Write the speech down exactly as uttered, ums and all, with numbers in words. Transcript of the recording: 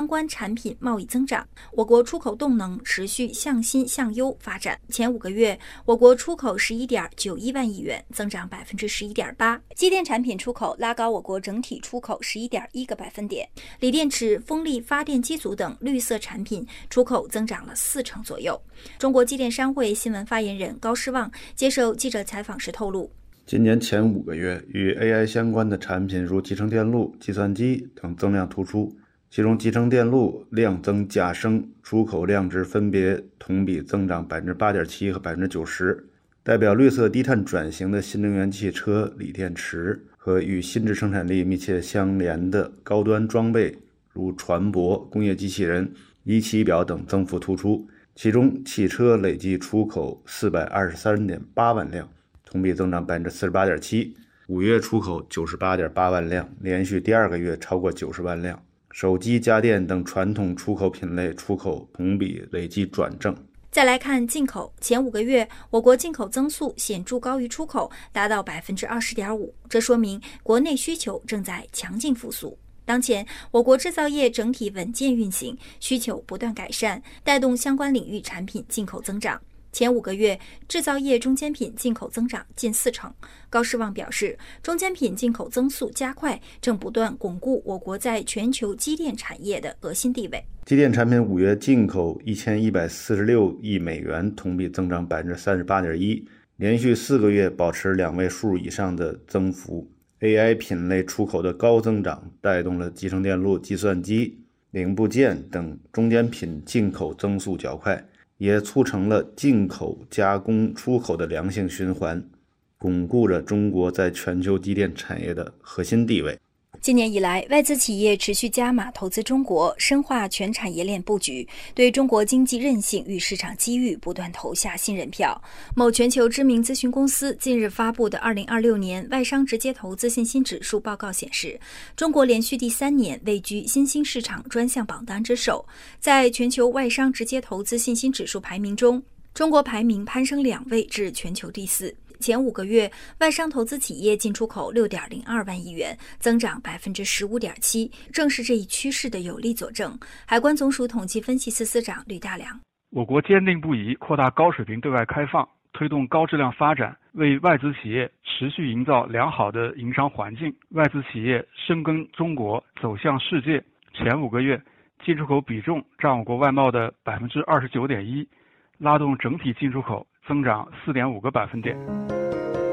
关产品贸易增长，我国出口动能持续向新向优发展。前五个月，我国出口十一点九一万亿元，增长百分之十一点八。机电产品出口拉高我国整体出口十一点一个百分点，锂电池、风力发电机组等绿色产品出口增长了四成左右。中国机电商会新闻发言人高诗旺接受记者采访时透露， 今年前五个月，与 A I 相关的产品如集成电路、计算机等增量突出，其中集成电路量增价升，出口量值分别同比增长 百分之八点七 和 百分之九十。代表绿色低碳转型的新能源汽车、锂电池和与新质生产力密切相连的高端装备，如船舶、工业机器人、仪器表等增幅突出。其中，汽车累计出口四百二十三点八万辆，同比增长 百分之四十八点七。五月出口九十八点八万辆，连续第二个月超过九十万辆。手机、家电等传统出口品类出口同比累计转正。 再来看进口，前五个月我国进口增速显著高于出口，达到 百分之二十点五， 这说明国内需求正在强劲复苏。当前，我国制造业整体稳健运行，需求不断改善，带动相关领域产品进口增长。前五个月，制造业中间品进口增长近四成。高诗旺表示，中间品进口增速加快，正不断巩固我国在全球机电产业的核心地位。 机电产品五月进口一千一百四十六亿美元，同比增长 百分之三十八点一， 连续四个月保持两位数以上的增幅。A I 品类出口的高增长，带动了集成电路、计算机、零部件等中间品进口增速较快，也促成了进口加工出口的良性循环，巩固着中国在全球机电产业的核心地位。 今年以来，外资企业持续加码投资中国，深化全产业链布局，对中国经济韧性与市场机遇不断投下信任票。某全球知名咨询公司近日发布的二零二六年外商直接投资信心指数报告显示，中国连续第三年位居新兴市场专项榜单之首，在全球外商直接投资信心指数排名中，中国排名攀升两位至全球第四。前五个月，外商投资企业进出口 六点零二万亿元，增长 百分之十五点七， 正是这一趋势的有力佐证。海关总署统计分析司司长吕大良， 我国坚定不移扩大高水平对外开放，推动高质量发展，为外资企业持续营造良好的营商环境。外资企业深耕中国，走向世界。前五个月，进出口比重占我国外贸的 百分之二十九点一， 拉动整体进出口增长 四点五个百分点。